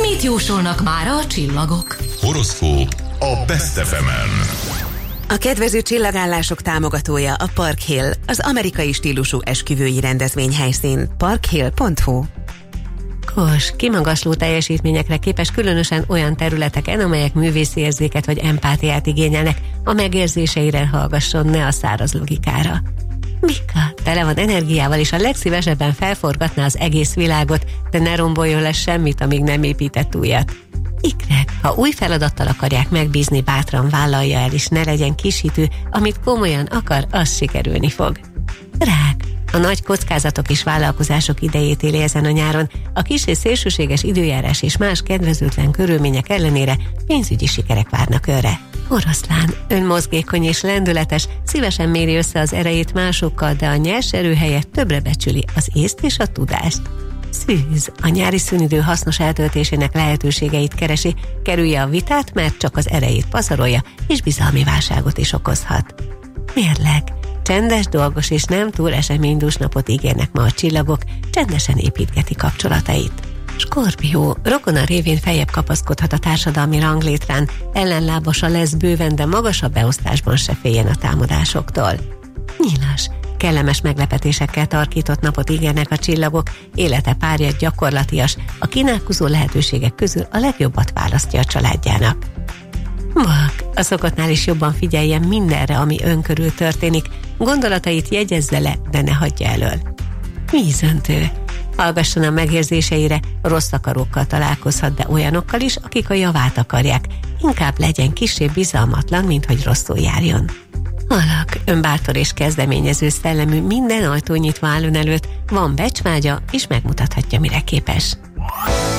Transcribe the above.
Mit jósolnak mára a csillagok? Horoszkóp a Best FM-en. A kedvező csillagállások támogatója a Park Hill, az amerikai stílusú esküvői rendezvényhelyszín. parkhill.hu. Kos, kimagasló teljesítményekre képes, különösen olyan területeken, amelyek művészi érzéket vagy empátiát igényelnek. A megérzéseire hallgasson, ne a száraz logikára. Mika, tele van energiával, és a legszívesebben felforgatná az egész világot, de ne romboljon le semmit, amíg nem épített újat. Ikrek, ha új feladattal akarják megbízni, bátran vállalja el, és ne legyen kishitű, amit komolyan akar, az sikerülni fog. Rák, a nagy kockázatok és vállalkozások idejét éli ezen a nyáron, a kis és szélsőséges időjárás és más kedvezőtlen körülmények ellenére pénzügyi sikerek várnak önre. Oroszlán, ön mozgékony és lendületes, szívesen méri össze az erejét másokkal, de a nyers erő helyett többre becsüli az észt és a tudást. Szűz, a nyári szünidő hasznos eltöltésének lehetőségeit keresi, kerülje a vitát, mert csak az erejét pazarolja, és bizalmi válságot is okozhat. Mérleg, csendes, dolgos és nem túl eseménydús napot ígérnek ma a csillagok, csendesen építgeti kapcsolatait. Skorpió, rokona révén feljebb kapaszkodhat a társadalmi ranglétrán, ellenlábasa lesz bőven, de magasabb beosztásban se féljen a támadásoktól. Nyilas, kellemes meglepetésekkel tarkított napot ígérnek a csillagok, élete párja gyakorlatias, a kínálkozó lehetőségek közül a legjobbat választja a családjának. Vak, a szokottnál is jobban figyeljen mindenre, ami ön körül történik, gondolatait jegyezze le, de ne hagyja elől. Vízöntő, hallgasson a megérzéseire, rossz akarókkal találkozhat, de olyanokkal is, akik a javát akarják, inkább legyen kissé bizalmatlan, mint hogy rosszul járjon. Halak, ön bátor és kezdeményező szellemű, minden ajtó nyitva áll ön előtt, van becsvágya, és megmutathatja, mire képes.